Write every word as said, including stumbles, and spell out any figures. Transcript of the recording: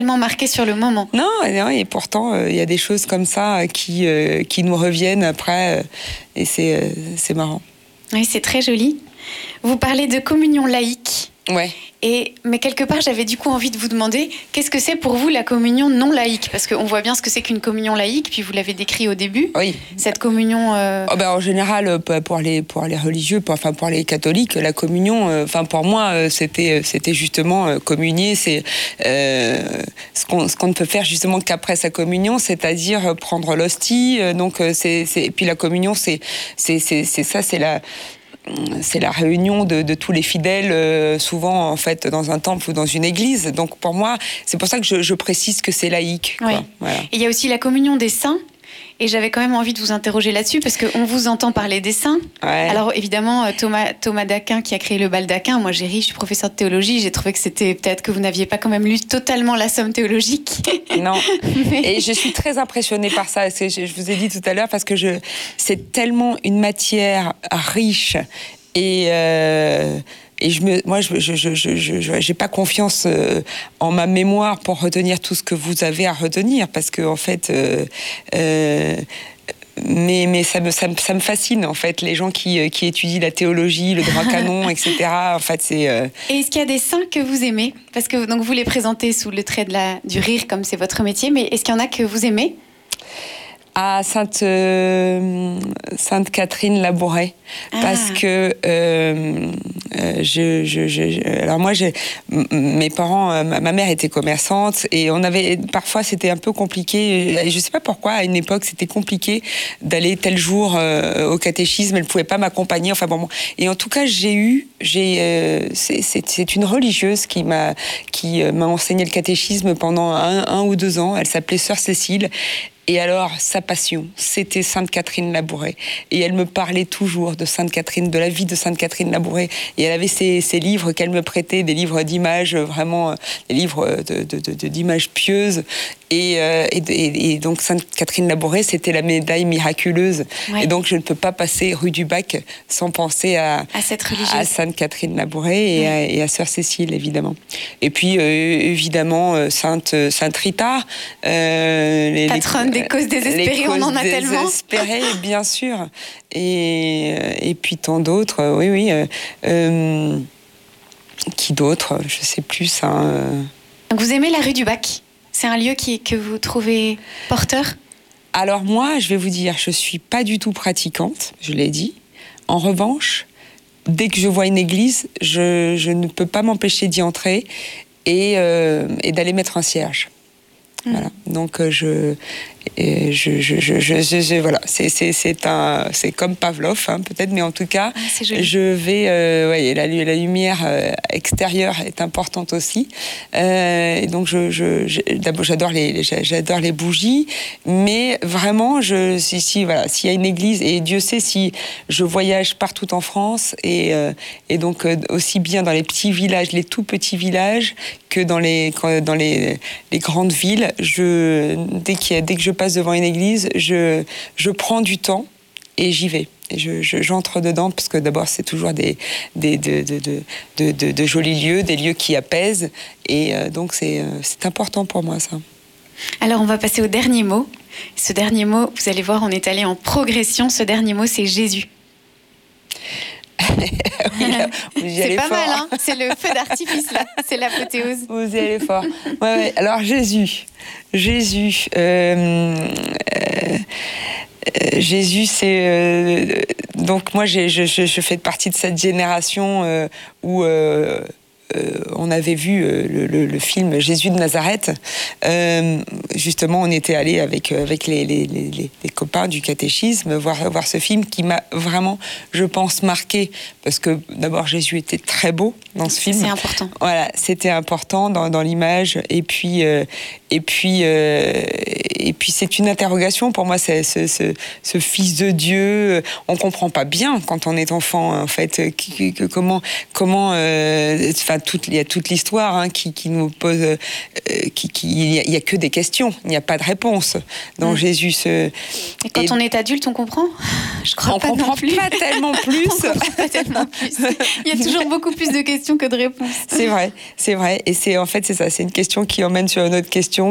marqué sur le moment. Non, non et pourtant, il euh, y a des choses comme ça qui, euh, qui nous reviennent après, euh, et c'est, euh, c'est marrant. Oui, c'est très joli. Vous parlez de communion laïque. Ouais. Et, mais quelque part, j'avais du coup envie de vous demander, qu'est-ce que c'est pour vous la communion non laïque ? Parce qu'on voit bien ce que c'est qu'une communion laïque, puis vous l'avez décrit au début. Oui. Cette communion... Euh... Oh ben, en général, pour les, pour les religieux, pour, enfin pour les catholiques, la communion, euh, enfin pour moi, c'était, c'était justement euh, communier, c'est euh, ce, qu'on, ce qu'on ne peut faire justement qu'après sa communion, c'est-à-dire prendre l'hostie. Euh, donc, c'est, c'est, et puis la communion, c'est, c'est, c'est, c'est ça, c'est la... c'est la réunion de, de tous les fidèles, euh, souvent en fait dans un temple ou dans une église. Donc pour moi, c'est pour ça que je, je précise que c'est laïque. Quoi. Oui. Voilà. Et il y a aussi la communion des saints. Et j'avais quand même envie de vous interroger là-dessus, parce qu'on vous entend parler des saints. Ouais. Alors évidemment, Thomas, Thomas d'Aquin qui a créé le bal d'Aquin, moi j'ai ri, je suis professeure de théologie, j'ai trouvé que c'était peut-être que vous n'aviez pas quand même lu totalement la somme théologique. Non, Mais... et je suis très impressionnée par ça, je, je vous ai dit tout à l'heure, parce que je, c'est tellement une matière riche et... Euh, Et je me, moi, je je, je, je, je, j'ai pas confiance euh, en ma mémoire pour retenir tout ce que vous avez à retenir, parce que en fait, euh, euh, mais mais ça me ça me ça me fascine en fait les gens qui qui étudient la théologie, le droit canon, et cetera. En fait, c'est. Euh... Et est-ce qu'il y a des saints que vous aimez ? Parce que donc vous les présentez sous le trait de la du rire, comme c'est votre métier, mais est-ce qu'il y en a que vous aimez ? À Sainte, euh, Sainte Catherine Labouré, ah. parce que euh, je, je, je, alors moi, j'ai, mes parents, ma, ma mère était commerçante et on avait parfois c'était un peu compliqué. Je sais pas pourquoi à une époque c'était compliqué d'aller tel jour euh, au catéchisme. Elle pouvait pas m'accompagner. Enfin bon, bon. Et en tout cas, j'ai eu, j'ai, euh, c'est, c'est, c'est une religieuse qui m'a, qui m'a enseigné le catéchisme pendant un, un ou deux ans. Elle s'appelait Sœur Cécile. Et alors, sa passion, c'était Sainte Catherine Labouré. Et elle me parlait toujours de Sainte Catherine, de la vie de Sainte Catherine Labouré. Et elle avait ces, ces livres qu'elle me prêtait, des livres d'images, vraiment, des livres de, de, de, d'images pieuses. Et, euh, et, et donc, Sainte Catherine Labouré, c'était la médaille miraculeuse. Ouais. Et donc, je ne peux pas passer rue du Bac sans penser à, à, cette religieuse. à Sainte Catherine Labouré et, ouais. à, et à Sœur Cécile, évidemment. Et puis, euh, évidemment, Sainte, Sainte Rita. Euh, les, Patronne les, des causes désespérées, les causes on en a tellement. Désespérées, bien sûr. Et, et puis tant d'autres, oui, oui. Euh, euh, qui d'autres ? Je ne sais plus, ça. Euh... Donc, vous aimez la rue du Bac ? C'est un lieu qui, que vous trouvez porteur ? Alors moi, je vais vous dire, je ne suis pas du tout pratiquante, je l'ai dit. En revanche, dès que je vois une église, je, je ne peux pas m'empêcher d'y entrer et, euh, et d'aller mettre un cierge. Mmh. Voilà. Donc je, je, je, je, je, je, je voilà, c'est, c'est, c'est un, c'est comme Pavlov, hein, peut-être, mais en tout cas, ah, je vais, euh, ouais, la, la lumière euh, extérieure est importante aussi. Euh, et donc je, je, je, d'abord j'adore les, j'adore les bougies, mais vraiment, je, si, si voilà, s'il y a une église, et Dieu sait si je voyage partout en France et euh, et donc euh, aussi bien dans les petits villages, les tout petits villages, que dans les dans les les grandes villes. Je, dès, qu'il y a, dès que je passe devant une église, je, je prends du temps et j'y vais. Et je, je, j'entre dedans parce que d'abord, c'est toujours des, des, de, de, de, de, de, de jolis lieux, des lieux qui apaisent. Et euh, donc, c'est, c'est important pour moi, ça. Alors, on va passer au dernier mot. Ce dernier mot, vous allez voir, on est allé en progression. Ce dernier mot, c'est Jésus. Oui, là, c'est pas fort. mal, hein. C'est le feu d'artifice, là. C'est l'apothéose. Vous y allez fort. Ouais, ouais. Alors, Jésus. Jésus. Euh, euh, Jésus, c'est... Euh, donc, moi, j'ai, je, je fais partie de cette génération euh, où... Euh, Euh, on avait vu euh, le, le, le film Jésus de Nazareth. Euh, justement, on était allé avec avec les, les, les, les copains du catéchisme voir voir ce film qui m'a vraiment, je pense, marqué parce que d'abord Jésus était très beau dans ce film. C'est important. Voilà, c'était important dans, dans l'image. Et puis euh, et puis euh, et puis c'est une interrogation pour moi. C'est ce, ce, ce fils de Dieu. On comprend pas bien quand on est enfant en fait. Que, que, comment comment. Enfin, toute, il y a toute l'histoire hein, qui, qui nous pose, euh, qui, qui, il n'y a, a que des questions, il n'y a pas de réponse. Dans mmh. Jésus, se... Et quand et... on est adulte, on comprend. Je crois on pas comprend non plus. pas tellement plus. on comprend pas tellement plus. Il y a toujours beaucoup plus de questions que de réponses. C'est vrai, c'est vrai. Et c'est en fait c'est ça, c'est une question qui emmène sur une autre question.